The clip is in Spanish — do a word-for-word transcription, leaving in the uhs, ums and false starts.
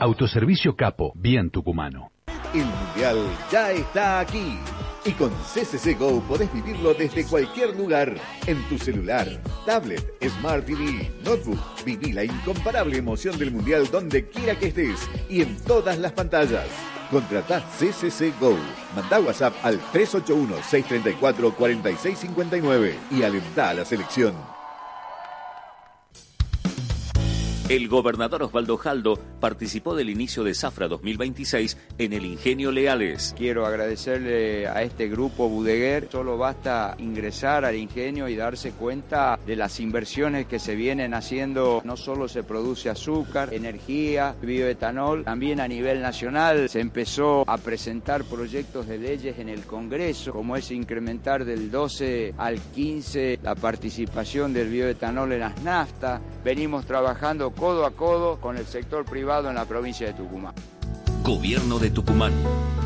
Autoservicio Capo, bien tucumano. El Mundial ya está aquí. Y con C C C Go podés vivirlo desde cualquier lugar. En tu celular, tablet, Smart T V, notebook. Viví la incomparable emoción del Mundial donde quiera que estés y en todas las pantallas. Contratá C C C Go. Mandá WhatsApp al tres ocho uno, seis tres cuatro, cuatro seis cinco nueve y alentá a la selección. El gobernador Osvaldo Jaldo participó del inicio de Zafra dos mil veintiséis en el Ingenio Leales. Quiero agradecerle a este grupo Budeguer. Solo basta ingresar al ingenio y darse cuenta de las inversiones que se vienen haciendo. No solo se produce azúcar, energía, bioetanol, también a nivel nacional se empezó a presentar proyectos de leyes en el Congreso, como es incrementar del doce al quince la participación del bioetanol en las naftas. Venimos trabajando codo a codo con el sector privado en la provincia de Tucumán. Gobierno de Tucumán.